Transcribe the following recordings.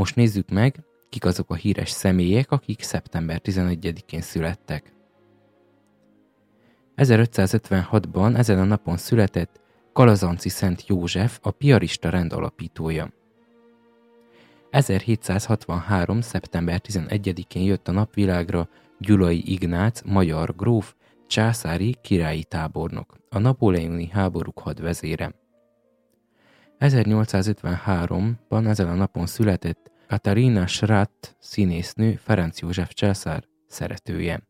Most nézzük meg, kik azok a híres személyek, akik szeptember 11-én születtek. 1556-ban ezen a napon született Kalazanci Szent József, a piarista rend alapítója. 1763. szeptember 11-én jött a napvilágra Gyulai Ignác, magyar gróf, császári királyi tábornok, a napóleoni háborúk hadvezére. 1853-ban ezen a napon született Katarina Schratt színésznő, Ferenc József császár szeretője.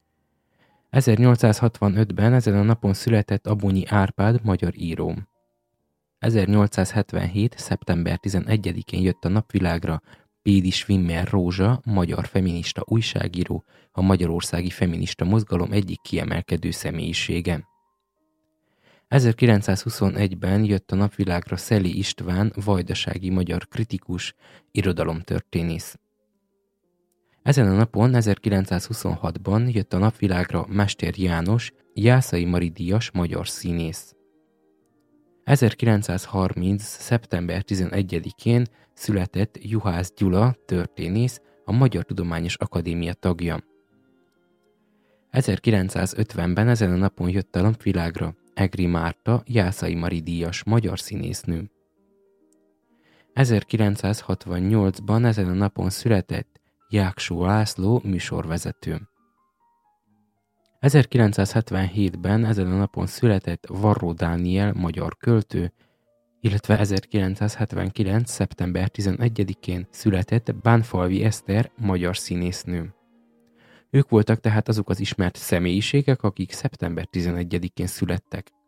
1865-ben ezen a napon született Abonyi Árpád, magyar író. 1877. szeptember 11-én jött a napvilágra Pédi Wimmer Rózsa, magyar feminista újságíró, a magyarországi feminista mozgalom egyik kiemelkedő személyisége. 1921-ben jött a napvilágra Szeli István, vajdasági magyar kritikus, irodalomtörténész. Ezen a napon 1926-ban jött a napvilágra Mester János, Jászai Mari díjas magyar színész. 1930. szeptember 11-én született Juhász Gyula, történész, a Magyar Tudományos Akadémia tagja. 1950-ben ezen a napon jött a napvilágra Egri Márta, Jászai Mari díjas magyar színésznő. 1968-ban ezen a napon született Jáksó László, műsorvezető. 1977-ben ezen a napon született Varró Dániel, magyar költő, illetve 1979. szeptember 11-én született Bánfalvi Eszter, magyar színésznő. Ők voltak tehát azok az ismert személyiségek, akik szeptember 11-én születtek.